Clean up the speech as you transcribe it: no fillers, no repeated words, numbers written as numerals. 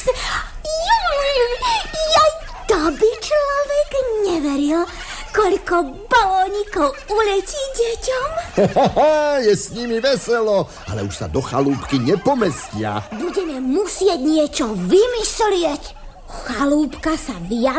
krásne. Jaj, to by človek neveril, koľko balónikov uletí deťom. Je s nimi veselo, ale už sa do chalúbky nepomestia. Budeme musieť niečo vymyslieť. Chalúbka sa viac